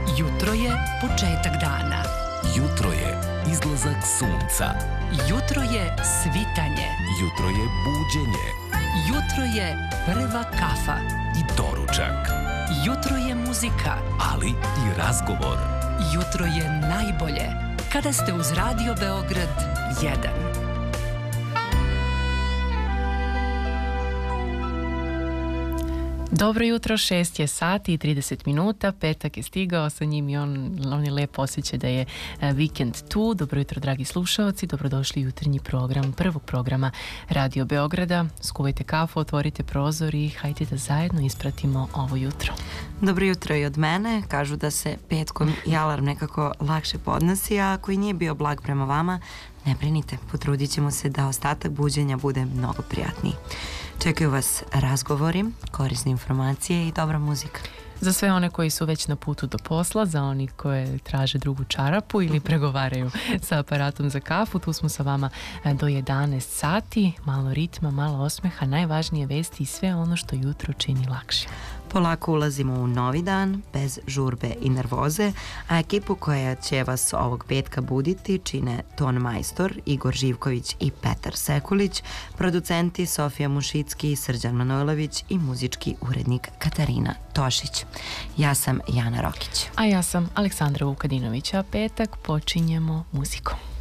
Jutro je početak dana. Jutro je izlazak sunca. Jutro je svitanje. Jutro je buđenje. Jutro je prva kafa. I doručak. Jutro je muzika. Ali i razgovor. Jutro je najbolje kada ste uz Radio Beograd 1. Dobro jutro, 6 je sati i 30 minuta, petak je stigao, sa njim i on je lepo osjeća da je vikend tu. Dobro jutro, dragi slušalci, dobrodošli u jutarnji program, prvog programa Radio Beograda. Skuvajte kafu, otvorite prozor i hajde da zajedno ispratimo ovo jutro. Dobro jutro i od mene. Kažu da se petkom i alarm nekako lakše podnosi, a ako i nije bio blag prema vama, ne brinite, potrudit ćemo se da ostatak buđenja bude mnogo prijatniji. Čekaju vas razgovori, korisne informacije i dobra muzika. Za sve one koji su već na putu do posla, za oni koje traže drugu čarapu ili pregovaraju sa aparatom za kafu, tu smo sa vama do 11 sati, malo ritma, malo osmeha, najvažnije vesti i sve ono što jutro čini lakše. Polako ulazimo u novi dan, bez žurbe i nervoze, a ekipu koja će vas ovog petka buditi čine ton majstor Igor Živković i Petar Sekulić, producenti Sofija Mušicki, Srđan Manojlović i muzički urednik Katarina Tošić. Ja sam Jana Rokić. A ja sam Aleksandra Vukadinović, a petak počinjemo muzikom.